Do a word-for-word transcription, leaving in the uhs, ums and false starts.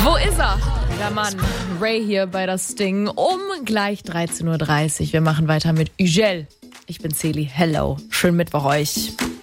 Wo ist er? Der Mann. Ray hier bei das Sting um gleich dreizehn Uhr dreißig. Wir machen weiter mit Ugel. Ich bin Celi. Hello. Schönen Mittwoch euch.